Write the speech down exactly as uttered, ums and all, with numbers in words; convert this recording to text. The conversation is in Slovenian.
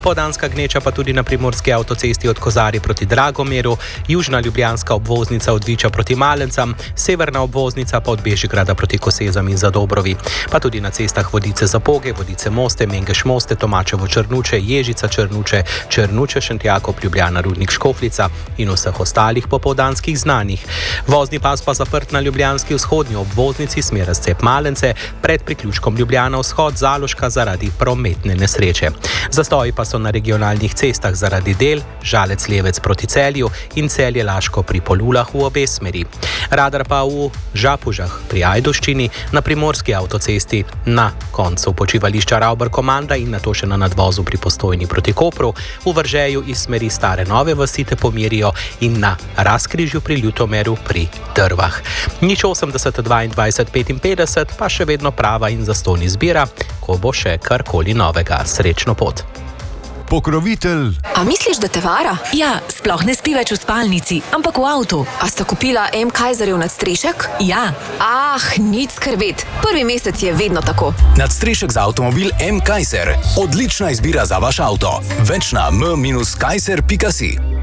Popoldanska gneča pa tudi na primorski avtocesti od Kozarja proti Dragomeru, južna ljubljanska obvoznica od Viča proti Malencam, severna obvoznica pa od Bežigrada proti Kosezam in Zadobrovi. Pa tudi na cestah Vodice-Zapoge, Vodice-Moste, Mengeš-Moste, Tomačevo-Črnuče, Ježica-Črnuče, Črnuče-Šentjakov, Ljubljana-Rudnik-Škofljica in vseh ostalih popoldanskih znanih. Vozni pas pa zaprt na ljubljanski vzhodnji obvoznici smer razcep Malence pred priključkom Ljubljana-Vzhod Zaloška zaradi prometne nesreče. Zastoji pa so na regionalnih cestah zaradi del, Žalec-Levec proti Celju in Celje-Laško pri Polulah v obe smeri. Radar pa v Žapužah pri Ajdovščini, na primorski avtocesti na koncu počivališča Ravbar-Komanda in nato še na nadvozu pri Postojni proti Kopru, v Vržeju iz smeri Stare Nove vasi te pomirijo in na Razkrižju pri Ljutomeru pri Drvah. Nič osemdeset dvaindvajset petinpetdeset pa še vedno prava in zastonj izbira, ko bo še karkoli novega. Srečno pot. Pokrovitelj. A misliš, da te vara? Ja, sploh ne spi več v spalnici, ampak v avtu. A sta kupila M. Kaiserjev nadstrešek? Ja. Ah, nič skrbeti. Prvi mesec je vedno tako. Nadstrešek za avtomobil M. Kaiser. Odlična izbira za vaš avto. Več na m dash kaiser pika si.